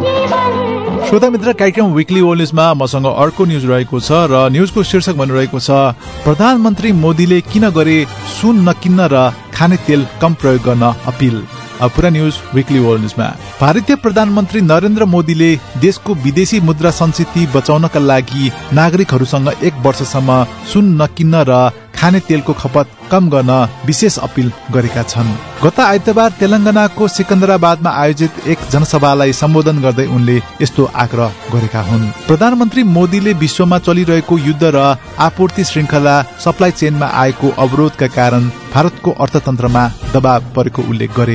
श्रोता मित्र, कार्यक्रम विकली वर्ल्ड न्यूजमा मसँग अर्को न्यूज रहेको छ र न्यूजको शीर्षक भनिरहेको छ प्रधानमन्त्री मोदीले किन गरे सुन नकिन्न र खाने तेल कम प्रयोग गर्न अपील। पुरा न्यूज विकली वर्ल्ड न्यूजमा। भारतीय प्रधानमन्त्री नरेन्द्र मोदीले देशको विदेशी मुद्रा संचिति बचाउनका लागि नागरिकहरूसँग 1 वर्षसम्म सुन नकिन्न र खाने तेलको खपत कम गर्न विशेष अपील गरेका छन्। गत आइतबार तेलंगानाको सिकन्दराबादमा आयोजित एक जनसभालाई सम्बोधन गर्दै उनले यस्तो आग्रह गरेका हुन्। प्रधानमन्त्री मोदीले विश्वमा चलिरहेको युद्ध र आपूर्ति श्रृंखला सप्लाई चेनमा आएको अवरोधका कारण भारतको अर्थतन्त्रमा दबाव परेको उल्लेख गरे।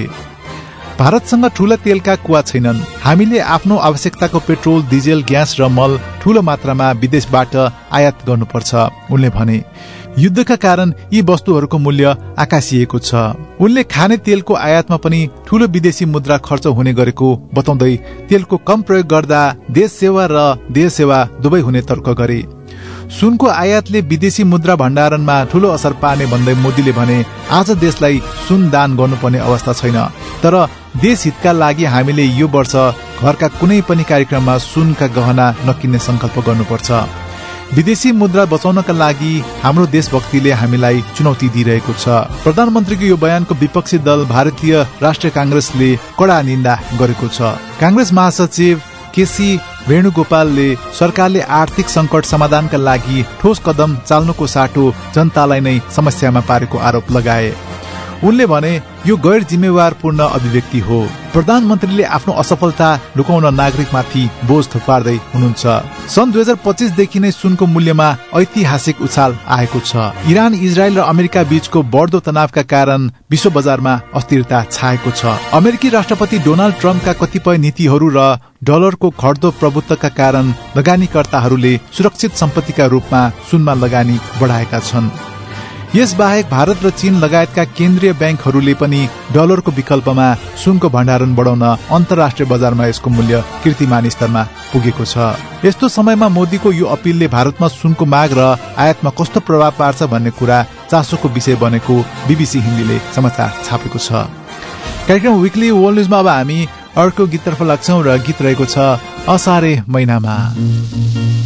भारतसँग ठूला तेलका कुवा छैनन्। हामीले आफ्नो आवश्यकताको पेट्रोल, डिजेल, ग्यास र मल ठूलो मात्रामा विदेशबाट आयात गर्नुपर्छ, उनले भने। युद्धका कारण यी वस्तुहरूको मूल्य आकाशिएको छ। उनले खाने तेलको आयातमा पनि ठूलो विदेशी मुद्रा खर्च हुने गरेको बताउँदै तेलको कम प्रयोग गर्दा देश सेवा र देश सेवा दुवै हुने तर्क गरे। सुनको आयातले विदेशी मुद्रा भण्डारणमा ठूलो असर पार्ने भन्दै मोदीले भने आज देशलाई सुन दान गर्नुपर्ने अवस्था छैन, तर देश हितका लागि हामीले यो वर्ष घरका कुनै पनि कार्यक्रममा सुनका गहना नकिन्ने संकल्प गर्नुपर्छ। विदेशी मुद्रा बचाउनका लागि हाम्रो देशभक्तिले हामीलाई चुनौती दिइरहेको छ। प्रधानमन्त्रीको यो बयानको विपक्षी दल भारतीय राष्ट्रिय कांग्रेसले कड़ा निन्दा गरेको छ। कांग्रेस महासचिव केसी वेणुगोपालले सरकारले आर्थिक संकट समाधानका लागि ठोस कदम चाल्नुको साटो जनतालाई नै समस्यामा पारेको आरोप लगाए। उनले भने यो गैर जिम्मेवारपूर्ण अभिव्यक्ति हो। प्रधानमन्त्रीले आफ्नो असफलता लुकाउन नागरिकमाथि बोझ थुपार्दै हुनुहुन्छ। सन् 2025 देखि नै सुनको मूल्यमा ऐतिहासिक उछाल आएको छ। इरान, इजरायल र अमेरिका बीचको बढ्दो तनावका कारण विश्व बजारमा अस्थिरता छाएको छ। अमेरिकी राष्ट्रपति डोनाल्ड ट्रम्पका कतिपय नीतिहरू र डलरको घट्दो प्रभुत्वका कारण लगानीकर्ताहरूले सुरक्षित सम्पत्तिका रूपमा सुनमा लगानी बढाएका छन्। यसबाहेक भारत र चीन लगायतका केन्द्रीय ब्याङ्कहरूले पनि डलरको विकल्पमा सुनको भण्डारण बढाउन अन्तर्राष्ट्रिय बजारमा यसको मूल्य कीर्तिमान स्तरमा पुगेको छ। यस्तो समयमा मोदीको यो अपीलले भारतमा सुनको माग र आयातमा कस्तो प्रभाव पार्छ भन्ने कुरा चासोको विषय बनेको बीबीसी हिन्दीले समाचार छापेको छ। कार्यक्रम विकली वर्ल्ड न्यूजमा अब हामी अर्को गीततर्फ लाग्छौं र गीत रहेको छ असारे महिनामा।